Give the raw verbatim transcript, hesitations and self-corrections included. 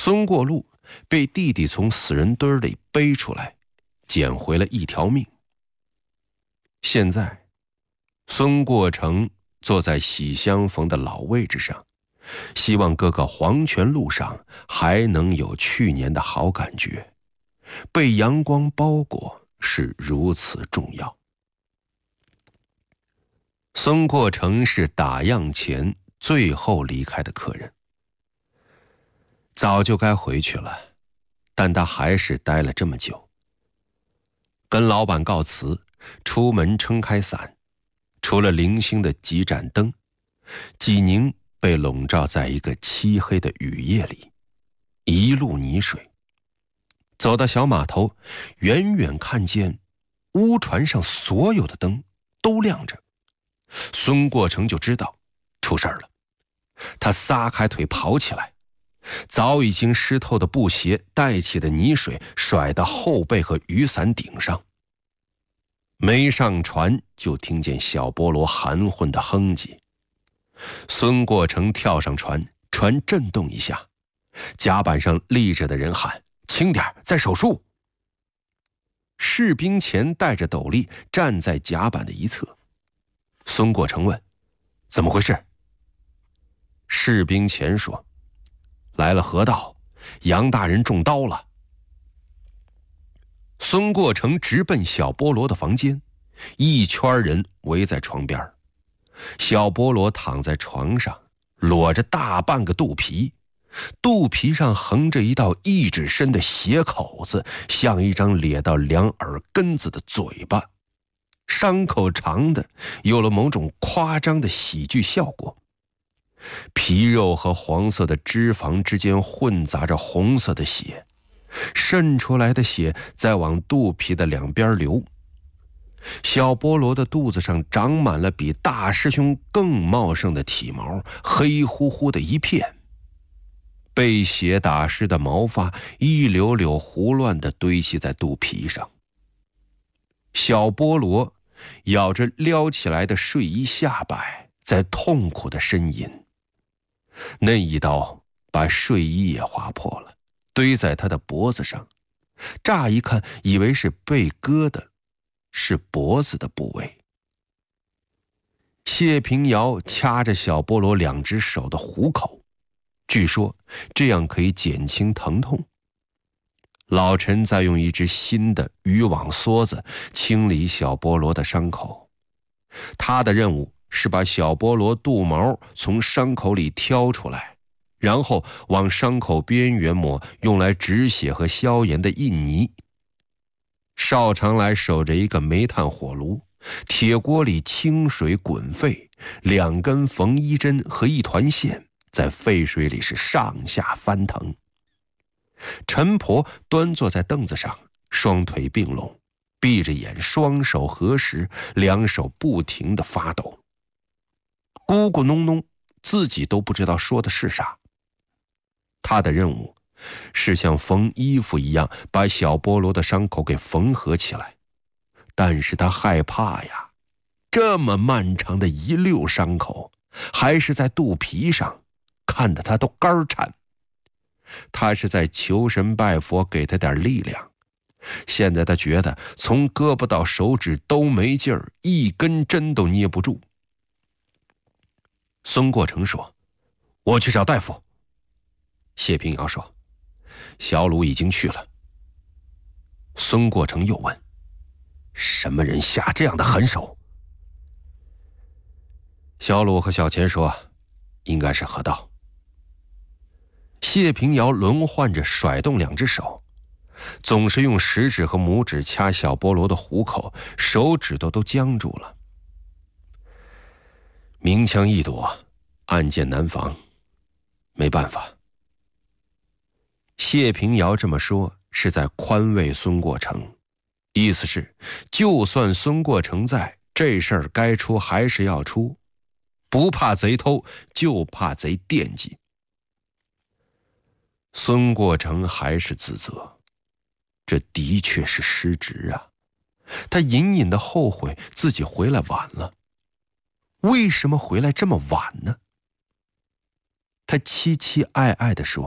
孙过路被弟弟从死人堆里背出来，捡回了一条命。现在孙过成坐在喜相逢的老位置上，希望各个黄泉路上还能有去年的好感觉，被阳光包裹是如此重要。孙过成是打烊前最后离开的客人，早就该回去了，但他还是待了这么久。跟老板告辞，出门撑开伞，除了零星的几盏灯，济宁被笼罩在一个漆黑的雨夜里，一路泥水。走到小码头，远远看见乌船上所有的灯都亮着，孙过成就知道出事儿了。他撒开腿跑起来，早已经湿透的布鞋带起的泥水甩到后背和雨伞顶上。没上船就听见小菠萝含混的哼唧。孙过成跳上船，船震动一下，甲板上立着的人喊：“轻点，在手术。”士兵前戴着斗笠站在甲板的一侧。孙过成问：“怎么回事？”士兵前说：“来了河道，杨大人中刀了。”孙过成直奔小菠萝的房间，一圈人围在床边。小菠萝躺在床上，裸着大半个肚皮，肚皮上横着一道一指深的血口子，像一张咧到两耳根子的嘴巴。伤口长的有了某种夸张的喜剧效果。皮肉和黄色的脂肪之间混杂着红色的血，渗出来的血在往肚皮的两边流。小菠萝的肚子上长满了比大师兄更茂盛的体毛，黑乎乎的一片。被血打湿的毛发一绺绺胡乱地堆积在肚皮上。小菠萝咬着撩起来的睡衣下摆，在痛苦地呻吟。那一刀把睡衣也划破了，堆在他的脖子上。乍一看以为是被割的，是脖子的部位。谢平遥掐着小菠萝两只手的虎口，据说这样可以减轻疼痛。老陈再用一只新的渔网梭子清理小菠萝的伤口。他的任务是把小菠萝肚毛从伤口里挑出来，然后往伤口边缘抹用来止血和消炎的印泥。邵长来守着一个煤炭火炉，铁锅里清水滚沸，两根缝衣针和一团线在沸水里是上下翻腾。陈婆端坐在凳子上，双腿并拢，闭着眼，双手合十，两手不停地发抖，咕咕哝哝，自己都不知道说的是啥。他的任务是像缝衣服一样把小菠萝的伤口给缝合起来，但是他害怕呀，这么漫长的一溜伤口，还是在肚皮上，看得他都肝颤。他是在求神拜佛给他点力量，现在他觉得从胳膊到手指都没劲儿，一根针都捏不住。孙过成说：“我去找大夫。”谢平遥说：“小鲁已经去了。”孙过成又问：“什么人下这样的狠手？”小鲁和小钱说：“应该是河道。”谢平遥轮换着甩动两只手，总是用食指和拇指掐小菠萝的虎口，手指头都僵住了。明枪易躲，暗箭难防，没办法。谢平遥这么说是在宽慰孙过成，意思是就算孙过成在，这事儿该出还是要出，不怕贼偷，就怕贼惦记。孙过成还是自责，这的确是失职啊。他隐隐的后悔自己回来晚了。为什么回来这么晚呢？他凄凄爱爱地说：